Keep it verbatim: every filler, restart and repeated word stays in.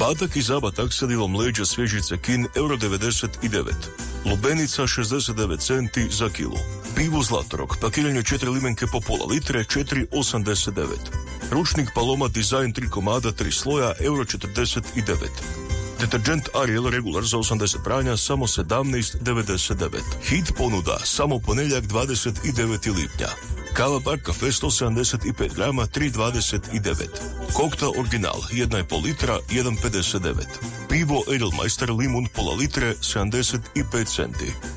Batak i zabatak sa dilom leđa svježice kin euro devedeset devet. Lubenica šezdeset devet centi za kilu. Pivo Zlatorog, pakiranje četiri limenke po pola litre, četiri osamdeset devet. Ručnik Paloma Design tri komada, tri sloja, euro četrdeset devet. Deterđent Ariel Regular za osamdeset pranja, samo sedamnaest devedeset devet. Hit ponuda, samo ponedjeljak dvadeset deveti lipnja. Kava Bar Cafe sto sedamdeset pet grama, tri dvadeset devet. Kokta Original, jedna i pol litra, jedan pedeset devet. Pivo Edelmeister Limun pola litre, sedamdeset pet centi.